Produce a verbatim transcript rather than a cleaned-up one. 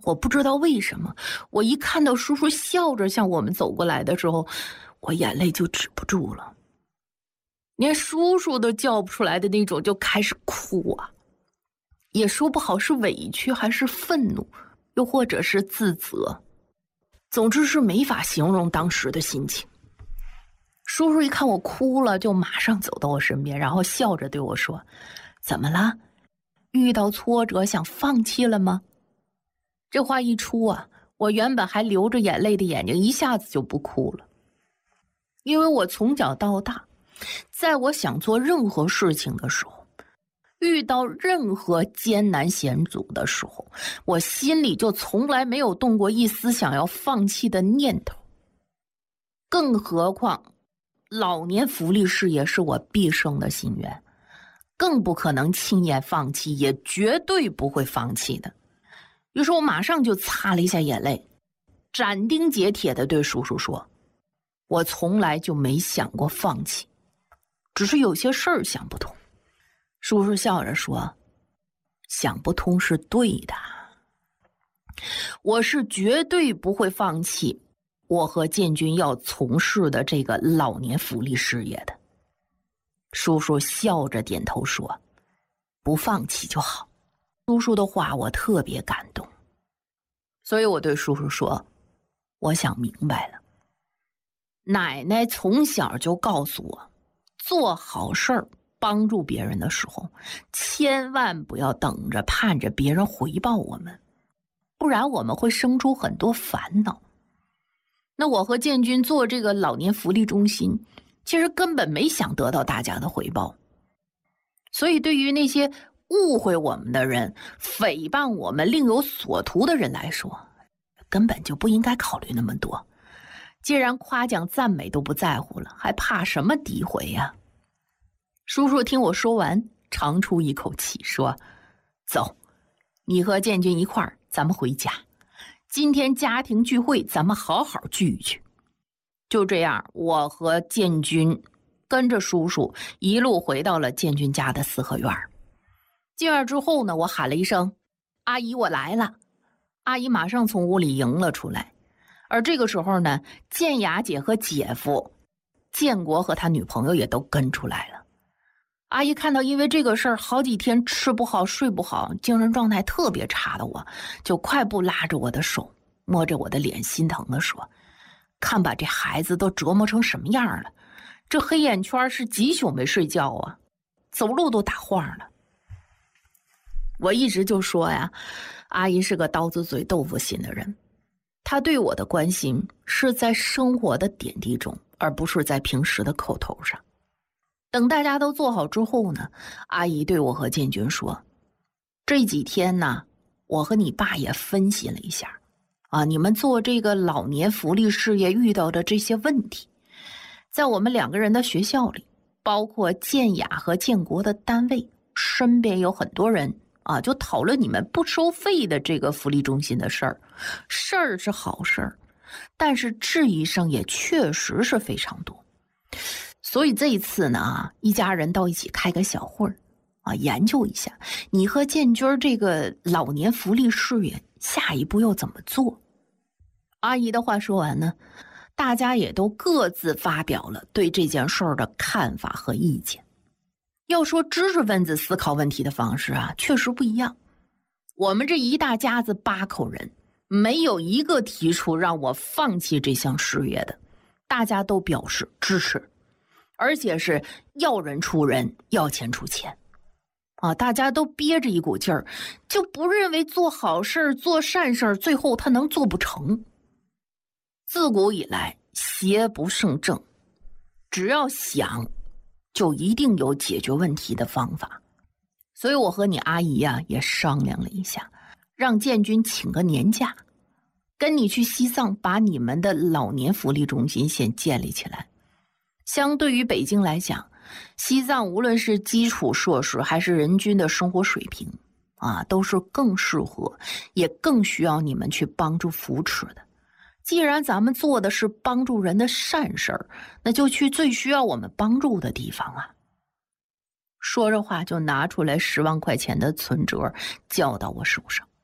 我不知道为什么，我一看到叔叔笑着向我们走过来的时候，我眼泪就止不住了，连叔叔都叫不出来的那种，就开始哭啊，也说不好是委屈还是愤怒，又或者是自责，总之是没法形容当时的心情。叔叔一看我哭了，就马上走到我身边，然后笑着对我说：怎么了？遇到挫折想放弃了吗？这话一出啊，我原本还流着眼泪的眼睛一下子就不哭了。因为我从小到大，在我想做任何事情的时候，遇到任何艰难险阻的时候，我心里就从来没有动过一丝想要放弃的念头。更何况老年福利事业是我毕生的心愿，更不可能轻言放弃，也绝对不会放弃的。于是我马上就擦了一下眼泪，斩钉截铁地对叔叔说：我从来就没想过放弃，只是有些事儿想不通。叔叔笑着说：想不通是对的，我是绝对不会放弃我和建军要从事的这个老年福利事业的。叔叔笑着点头说：不放弃就好。叔叔的话我特别感动，所以我对叔叔说：我想明白了，奶奶从小就告诉我，做好事儿帮助别人的时候，千万不要等着盼着别人回报我们，不然我们会生出很多烦恼。那我和建军做这个老年福利中心，其实根本没想得到大家的回报，所以对于那些误会我们的人，诽谤我们另有所图的人来说，根本就不应该考虑那么多。既然夸奖赞美都不在乎了，还怕什么诋毁呀？叔叔听我说完，长出一口气说：走，你和建军一块儿，咱们回家。今天家庭聚会，咱们好好聚一聚。就这样，我和建军跟着叔叔一路回到了建军家的四合院。进院之后呢，我喊了一声：阿姨，我来了。阿姨马上从屋里迎了出来。而这个时候呢，建雅姐和姐夫建国和他女朋友也都跟出来了。阿姨看到因为这个事儿好几天吃不好睡不好，精神状态特别差的我，就快步拉着我的手，摸着我的脸，心疼地说：看把这孩子都折磨成什么样了，这黑眼圈是几宿没睡觉啊，走路都打晃了。我一直就说呀，阿姨是个刀子嘴豆腐心的人，她对我的关心是在生活的点滴中，而不是在平时的口头上。等大家都做好之后呢，阿姨对我和建军说：这几天呢，我和你爸也分析了一下啊，你们做这个老年福利事业遇到的这些问题，在我们两个人的学校里，包括建雅和建国的单位，身边有很多人啊，就讨论你们不收费的这个福利中心的事儿。事儿是好事儿，但是质疑声也确实是非常多。所以这一次呢，一家人到一起开个小会儿啊，研究一下你和建军这个老年福利事业下一步要怎么做。阿姨的话说完呢，大家也都各自发表了对这件事儿的看法和意见。要说知识分子思考问题的方式啊，确实不一样。我们这一大家子八口人，没有一个提出让我放弃这项事业的，大家都表示支持，而且是要人出人，要钱出钱啊！大家都憋着一股劲儿，就不认为做好事做善事最后他能做不成。自古以来邪不胜正，只要想就一定有解决问题的方法。所以我和你阿姨啊也商量了一下，让建军请个年假，跟你去西藏把你们的老年福利中心先建立起来。相对于北京来讲，西藏无论是基础设施还是人均的生活水平啊，都是更适合也更需要你们去帮助扶持的。既然咱们做的是帮助人的善事儿，那就去最需要我们帮助的地方啊。说着话就拿出来十万块钱的存折交到我手上。